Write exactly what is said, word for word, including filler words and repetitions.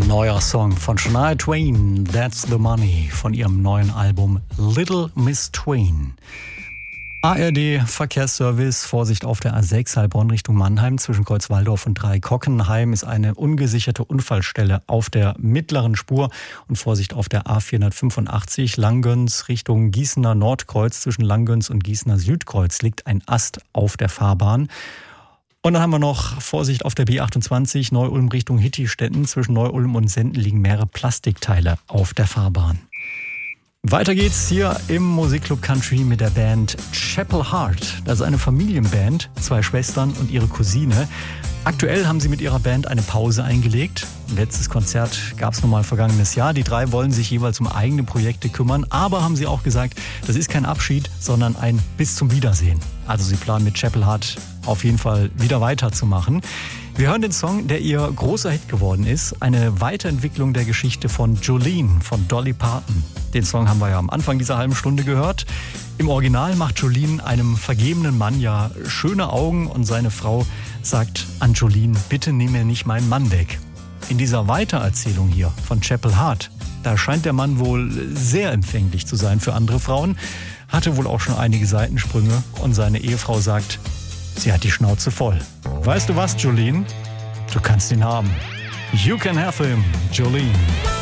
Neuer Song von Shania Twain, That's the Money, von ihrem neuen Album Little Miss Twain. A R D-Verkehrsservice, Vorsicht auf der A sechs Heilbronn Richtung Mannheim. Zwischen Kreuzwaldorf und Dreikockenheim ist eine ungesicherte Unfallstelle auf der mittleren Spur. Und Vorsicht auf der A vierhundertfünfundachtzig Langgöns Richtung Gießener Nordkreuz. Zwischen Langgöns und Gießener Südkreuz liegt ein Ast auf der Fahrbahn. Und dann haben wir noch Vorsicht auf der B achtundzwanzig Neu-Ulm Richtung Hittistetten. Zwischen Neu-Ulm und Senden liegen mehrere Plastikteile auf der Fahrbahn. Weiter geht's hier im Musikclub Country mit der Band Chapel Heart. Das ist eine Familienband, zwei Schwestern und ihre Cousine. Aktuell haben sie mit ihrer Band eine Pause eingelegt. Ein letztes Konzert gab es nun mal vergangenes Jahr. Die drei wollen sich jeweils um eigene Projekte kümmern. Aber haben sie auch gesagt, das ist kein Abschied, sondern ein Bis zum Wiedersehen. Also sie planen mit Chapel Heart auf jeden Fall wieder weiterzumachen. Wir hören den Song, der ihr großer Hit geworden ist. Eine Weiterentwicklung der Geschichte von Jolene von Dolly Parton. Den Song haben wir ja am Anfang dieser halben Stunde gehört. Im Original macht Jolene einem vergebenen Mann ja schöne Augen und seine Frau sagt an Jolene, bitte nimm mir nicht meinen Mann weg. In dieser Weitererzählung hier von Chapel Heart, da scheint der Mann wohl sehr empfänglich zu sein für andere Frauen, hatte wohl auch schon einige Seitensprünge und seine Ehefrau sagt, sie hat die Schnauze voll. Weißt du was, Jolene? Du kannst ihn haben. You can have him, Jolene.